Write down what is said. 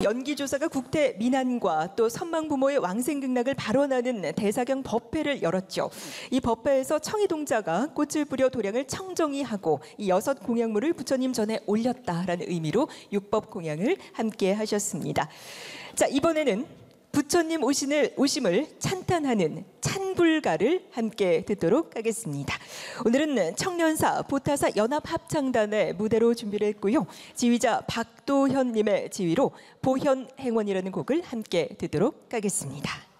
연기조사가 국태 민안과 또 선망 부모의 왕생극락을 발언하는 대사경 법회를 열었죠. 이 법회에서 청이동자가 꽃을 뿌려 도량을 청정히하고 이 6 공약물을 부처님 전에 올렸다라는 의미로 육법 공양을 함께 하셨습니다. 자, 이번에는 부처님 오심을 찬탄하는 찬불가를 함께 듣도록 하겠습니다. 오늘은 청년사 보타사 연합합창단의 무대로 준비를 했고요. 지휘자 박도현님의 지휘로 보현행원이라는 곡을 함께 듣도록 하겠습니다.